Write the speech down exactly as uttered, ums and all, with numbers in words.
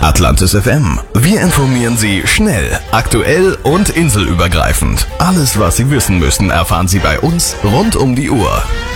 Atlantis F M. Wir informieren Sie schnell, aktuell und inselübergreifend. Alles, was Sie wissen müssen, erfahren Sie bei uns rund um die Uhr.